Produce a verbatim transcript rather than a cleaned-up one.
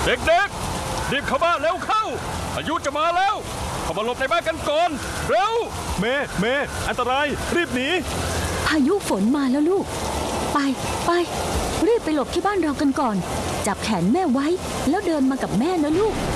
เด็กๆรีบเข้าบ้านเร็วเข้าพายุจะมาแล้วเข้ามาหลบในบ้านกันก่อนเร็วเมย์เมย์อันตรายรีบหนีพายุฝนมาแล้วลูกไปไปรีบไปหลบที่บ้านเรากันก่อนจับแขนแม่ไว้แล้วเดินมากับแม่นะลูก